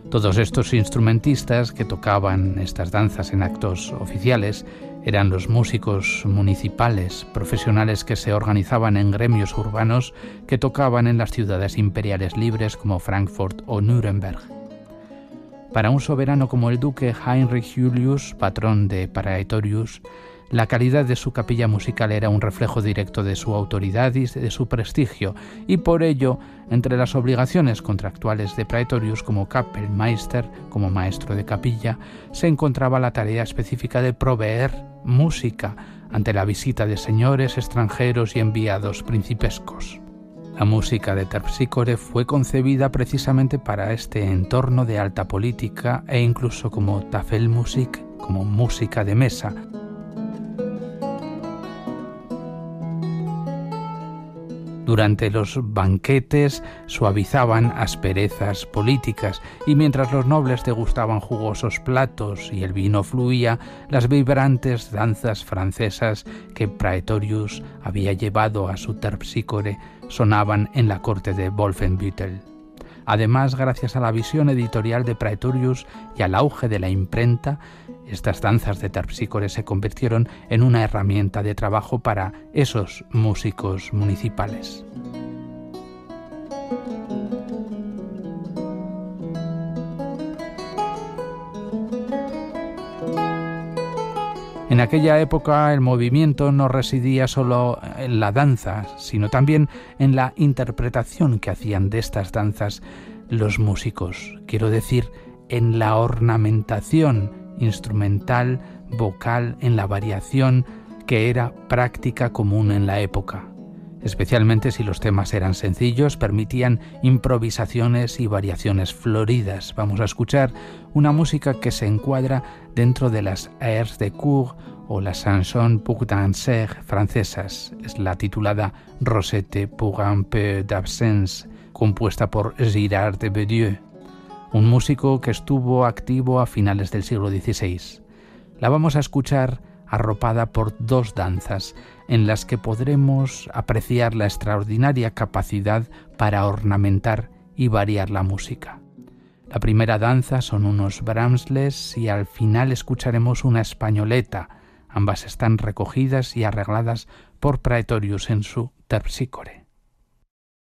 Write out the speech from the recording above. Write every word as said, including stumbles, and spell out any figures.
Todos estos instrumentistas que tocaban estas danzas en actos oficiales eran los músicos municipales, profesionales que se organizaban en gremios urbanos que tocaban en las ciudades imperiales libres como Frankfurt o Nuremberg. Para un soberano como el duque Heinrich Julius, patrón de Praetorius, la calidad de su capilla musical era un reflejo directo de su autoridad y de su prestigio, y por ello, entre las obligaciones contractuales de Praetorius como Kapellmeister, como maestro de capilla, se encontraba la tarea específica de proveer música ante la visita de señores extranjeros y enviados principescos. La música de Terpsícore fue concebida precisamente para este entorno de alta política e incluso como Tafelmusik, como música de mesa. Durante los banquetes suavizaban asperezas políticas y mientras los nobles degustaban jugosos platos y el vino fluía, las vibrantes danzas francesas que Praetorius había llevado a su Terpsícore sonaban en la corte de Wolfenbüttel. Además, gracias a la visión editorial de Praetorius y al auge de la imprenta, estas danzas de Terpsícore se convirtieron en una herramienta de trabajo para esos músicos municipales. En aquella época el movimiento no residía solo en la danza, sino también en la interpretación que hacían de estas danzas los músicos. Quiero decir, en la ornamentación instrumental, vocal, en la variación que era práctica común en la época. Especialmente si los temas eran sencillos, permitían improvisaciones y variaciones floridas. Vamos a escuchar una música que se encuadra dentro de las airs de cour o las chansons pour danser francesas. Es la titulada Rosette pour un peu d'absence, compuesta por Girard de Bedieu, un músico que estuvo activo a finales del siglo dieciséis. La vamos a escuchar arropada por dos danzas en las que podremos apreciar la extraordinaria capacidad para ornamentar y variar la música. La primera danza son unos Brahmsles y al final escucharemos una españoleta. Ambas están recogidas y arregladas por Praetorius en su Terpsícore.